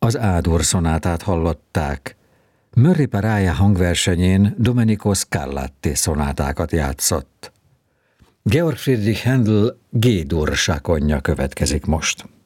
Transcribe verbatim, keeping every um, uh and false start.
Az A-dur szonátát hallották. Murray Párja hangversenyén Domenico Scarlatti szonátákat játszott. Georg Friedrich Händel G-dur sákonja következik most.